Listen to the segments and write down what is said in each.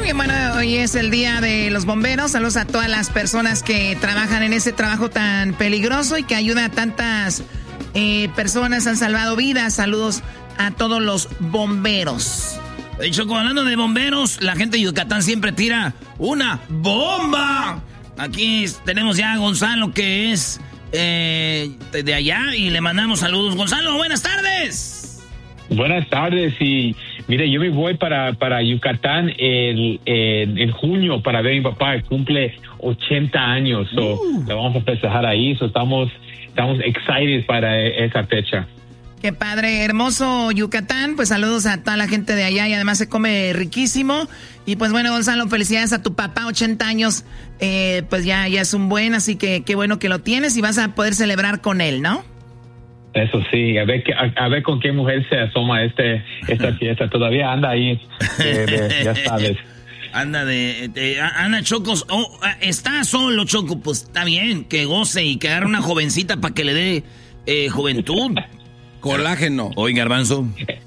bien, bueno, hoy es el día de los bomberos. Saludos a todas las personas que trabajan en ese trabajo tan peligroso y que ayudan a tantas personas, han salvado vidas. Saludos a todos los bomberos. Choco, hablando de bomberos, la gente de Yucatán siempre tira una bomba. Aquí tenemos ya a Gonzalo, que es de allá, y le mandamos saludos. Gonzalo, buenas tardes. Buenas tardes, y mire, yo me voy para Yucatán en junio para ver a mi papá, que cumple 80 años, le vamos a festejar ahí, estamos excited para esa fecha. Qué padre, hermoso Yucatán, pues saludos a toda la gente de allá y además se come riquísimo. Y pues bueno, Gonzalo, felicidades a tu papá, 80 años, pues ya es un buen, así que qué bueno que lo tienes y vas a poder celebrar con él, ¿no? Eso sí, a ver con qué mujer se asoma esta fiesta, todavía anda ahí, ya sabes. Anda Chocos, está solo Choco, pues está bien, que goce y que agarre una jovencita para que le dé juventud. Colágeno. Oye, Garbanzo.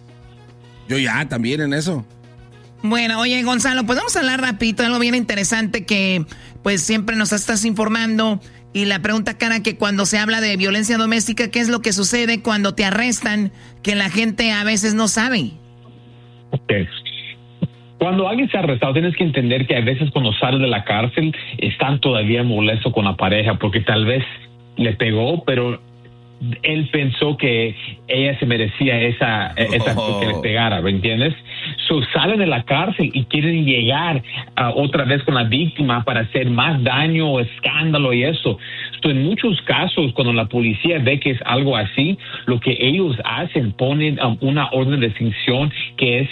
Yo ya, también en eso. Bueno, oye, Gonzalo, pues vamos a hablar rapidito de algo bien interesante que pues siempre nos estás informando. Y la pregunta, cara, que cuando se habla de violencia doméstica, ¿qué es lo que sucede cuando te arrestan que la gente a veces no sabe? Okay. Cuando alguien se ha arrestado, tienes que entender que a veces cuando sales de la cárcel están todavía molestos con la pareja porque tal vez le pegó, pero él pensó que ella se merecía esa que le pegara, ¿me entiendes? Salen de la cárcel y quieren llegar otra vez con la víctima para hacer más daño o escándalo y eso. En muchos casos, cuando la policía ve que es algo así, lo que ellos hacen, ponen una orden de extinción que es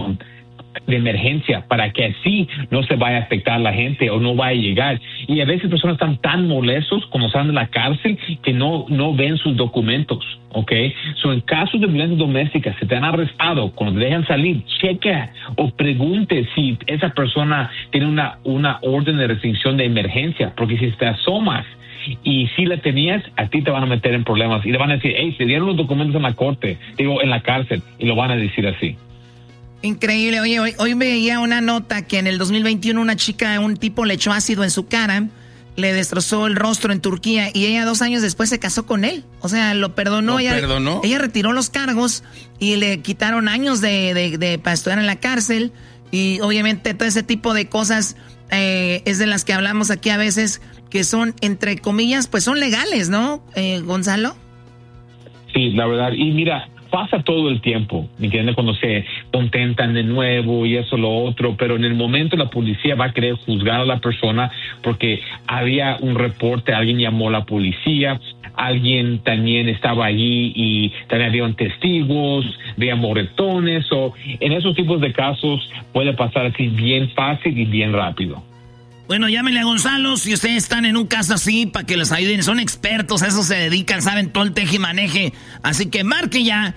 de emergencia para que así no se vaya a afectar a la gente o no vaya a llegar. Y a veces personas están tan molestos cuando salen de la cárcel que no ven sus documentos, ¿ok? En casos de violencia doméstica, si te han arrestado, cuando te dejan salir, checa o pregunte si esa persona tiene una orden de restricción de emergencia, porque si te asomas y si la tenías, a ti te van a meter en problemas y le van a decir, hey, te dieron los documentos en la corte, en la cárcel, y lo van a decir así. Increíble. Oye, hoy veía una nota que en el 2021 un tipo le echó ácido en su cara, le destrozó el rostro en Turquía y ella 2 años después se casó con él. O sea, lo perdonó. Ella retiró los cargos y le quitaron años para estudiar en la cárcel. Y obviamente todo ese tipo de cosas es de las que hablamos aquí a veces, que son, entre comillas, pues son legales, ¿no, Gonzalo? Sí, la verdad. Y mira, pasa todo el tiempo, ¿me entiendes? Cuando se contentan de nuevo y eso, lo otro, pero en el momento la policía va a querer juzgar a la persona porque había un reporte, alguien llamó a la policía, alguien también estaba allí y también había testigos, había moretones, o en esos tipos de casos puede pasar así bien fácil y bien rápido. Bueno, llámenle a Gonzalo si ustedes están en un caso así para que les ayuden. Son expertos, a eso se dedican, saben todo el tejimaneje. Así que marque ya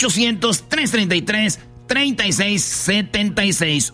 800-333-3676.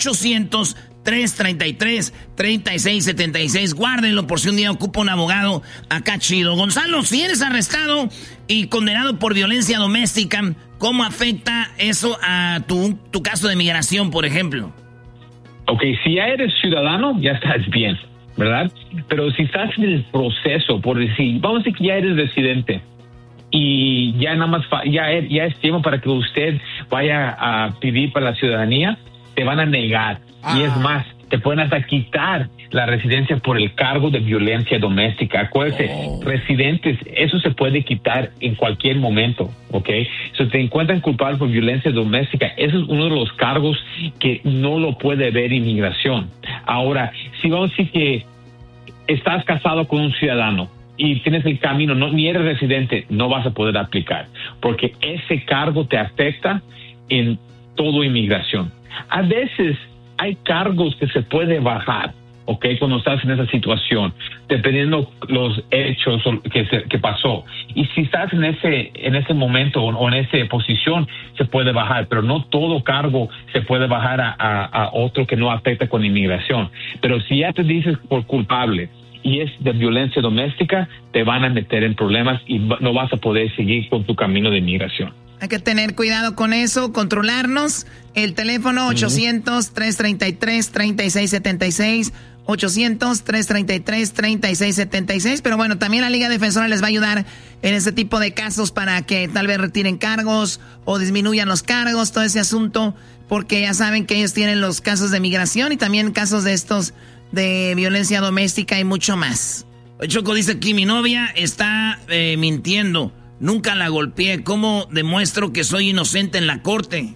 800-333-3676. Guárdenlo por si un día ocupa un abogado acá chido. Gonzalo, si eres arrestado y condenado por violencia doméstica, ¿cómo afecta eso a tu caso de migración, por ejemplo? Ok, si ya eres ciudadano, ya estás bien, ¿verdad? Pero si estás en el proceso, por decir, vamos a decir que ya eres residente y ya nada más, ya es tiempo para que usted vaya a pedir para la ciudadanía, te van a negar. Y es más, te pueden hasta quitar la residencia por el cargo de violencia doméstica. Acuérdate, residentes, eso se puede quitar en cualquier momento, ¿ok? Si te encuentran culpable por violencia doméstica, eso es uno de los cargos que no lo puede ver inmigración. Ahora, si vamos a decir que estás casado con un ciudadano y tienes el camino, ni eres residente, no vas a poder aplicar, porque ese cargo te afecta en todo inmigración. A veces hay cargos que se puede bajar, ¿ok? Cuando estás en esa situación, dependiendo los hechos que pasó. Y si estás en ese momento o en esa posición, se puede bajar, pero no todo cargo se puede bajar a otro que no afecta con inmigración. Pero si ya te dices por culpable y es de violencia doméstica, te van a meter en problemas y no vas a poder seguir con tu camino de inmigración. Hay que tener cuidado con eso, controlarnos. El teléfono 800-333-3676, 800-333-3676. Pero bueno, también la Liga Defensora les va a ayudar en este tipo de casos para que tal vez retiren cargos o disminuyan los cargos, todo ese asunto, porque ya saben que ellos tienen los casos de migración y también casos de estos de violencia doméstica y mucho más. Choco dice aquí, mi novia está mintiendo. Nunca la golpeé. ¿Cómo demuestro que soy inocente en la corte?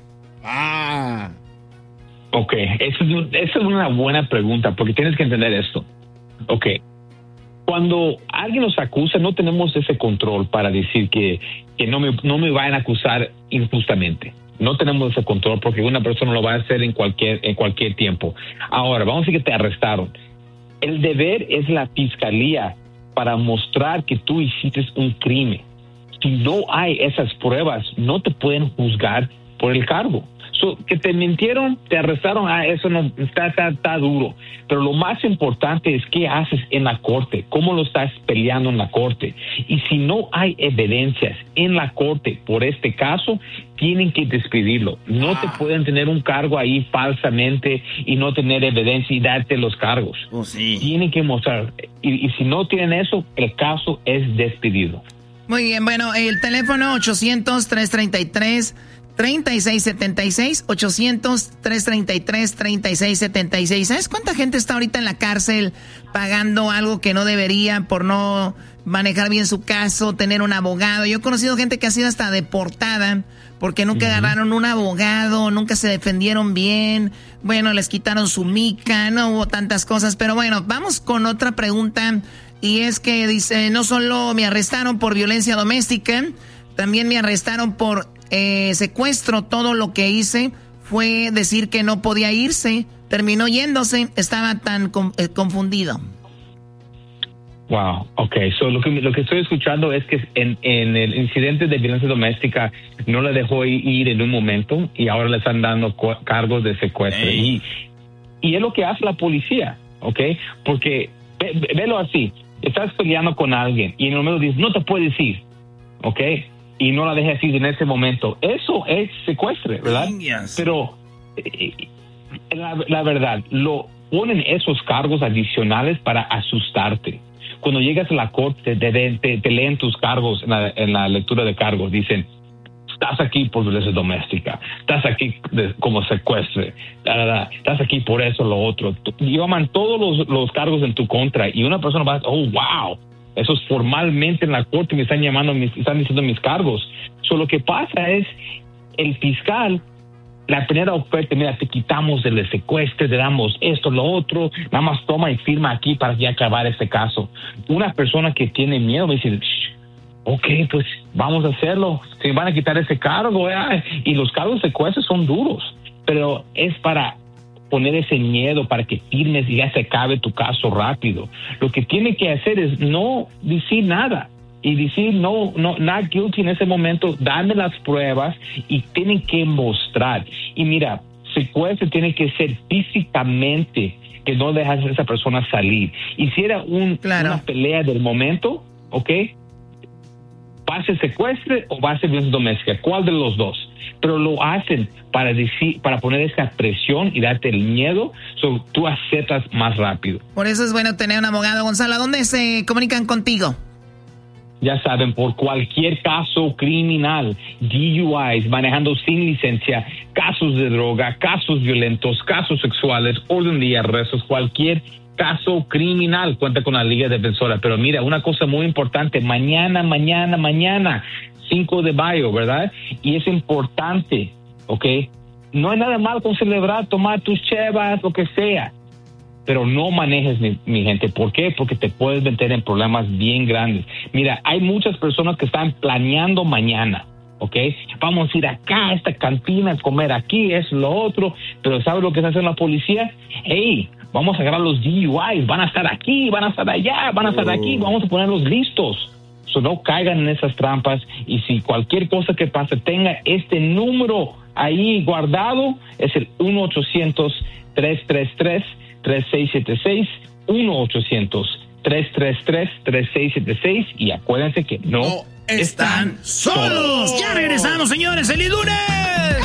Ok, esa es una buena pregunta, porque tienes que entender esto. Ok, cuando alguien nos acusa, no tenemos ese control para decir que no me vayan a acusar injustamente. No tenemos ese control porque una persona lo va a hacer en cualquier tiempo. Ahora, vamos a decir que te arrestaron. El deber es la fiscalía para mostrar que tú hiciste un crimen. Si no hay esas pruebas, no te pueden juzgar por el cargo. Que te mintieron, te arrestaron, eso no está duro. Pero lo más importante es qué haces en la corte, cómo lo estás peleando en la corte. Y si no hay evidencias en la corte por este caso, tienen que despedirlo. No te pueden tener un cargo ahí falsamente y no tener evidencia y darte los cargos. Sí. Tienen que mostrar. Y si no tienen eso, el caso es despedido. Muy bien, bueno, el teléfono 800-333-3676, 800-333-3676. ¿Sabes cuánta gente está ahorita en la cárcel pagando algo que no debería por no manejar bien su caso, tener un abogado? Yo he conocido gente que ha sido hasta deportada porque nunca agarraron un abogado, nunca se defendieron bien, bueno, les quitaron su mica, no hubo tantas cosas, pero bueno, vamos con otra pregunta. Y es que dice, no solo me arrestaron por violencia doméstica, también me arrestaron por secuestro. Todo lo que hice fue decir que no podía irse. Terminó yéndose, estaba tan confundido. Wow, okay. So lo que estoy escuchando es que en el incidente de violencia doméstica no le dejó ir en un momento y ahora le están dando cargos de secuestro. Y es lo que hace la policía, okay? Porque velo así. Estás peleando con alguien y en el momento dices, no te puedes ir, ¿ok? Y no la dejas ir en ese momento. Eso es secuestro, ¿verdad? Yes. Pero la verdad, ponen esos cargos adicionales para asustarte. Cuando llegas a la corte, te leen tus cargos en la lectura de cargos. Dicen, estás aquí por violencia doméstica, estás aquí como secuestro, estás aquí por eso, lo otro. Llaman todos los cargos en tu contra y una persona va a decir, oh, wow, eso es formalmente en la corte, me están llamando, me están diciendo mis cargos. Lo que pasa es, el fiscal, la primera oferta, mira, te quitamos el secuestro, te damos esto, lo otro, nada más toma y firma aquí para ya acabar este caso. Una persona que tiene miedo me dice, ok, pues vamos a hacerlo. Se van a quitar ese cargo, y los cargos de secuestro son duros, pero es para poner ese miedo para que firmes y ya se acabe tu caso rápido. Lo que tiene que hacer es no decir nada y decir no, not guilty en ese momento, dame las pruebas y tienen que mostrar. Y mira, secuestro tiene que ser físicamente, que no dejas a esa persona salir. Y si era una pelea del momento, ok, va a ser secuestro o va a ser violencia doméstica, ¿cuál de los dos? Pero lo hacen para poner esa presión y darte el miedo, tú aceptas más rápido. Por eso es bueno tener un abogado. Gonzalo, ¿a dónde se comunican contigo? Ya saben, por cualquier caso criminal, DUIs, manejando sin licencia, casos de droga, casos violentos, casos sexuales, orden de arrestos, cualquier caso criminal, cuenta con la Liga Defensora. Pero mira, una cosa muy importante, mañana, 5 de mayo, ¿verdad? Y es importante, ¿ok? No hay nada mal con celebrar, tomar tus chevas, lo que sea, pero no manejes, mi gente. ¿Por qué? Porque te puedes meter en problemas bien grandes. Mira, hay muchas personas que están planeando mañana, ¿ok? Vamos a ir acá a esta cantina a comer aquí, es lo otro, pero ¿sabes lo que está haciendo la policía? Hey, vamos a agarrar los DUIs, van a estar aquí, van a estar allá, van a estar aquí, vamos a ponerlos listos. No caigan en esas trampas, y si cualquier cosa que pase, tenga este número ahí guardado, es el 1-800-333-3676, 1-800-333-3676 y acuérdense que no están solos. Ya regresamos, señores. ¡Feliz lunes!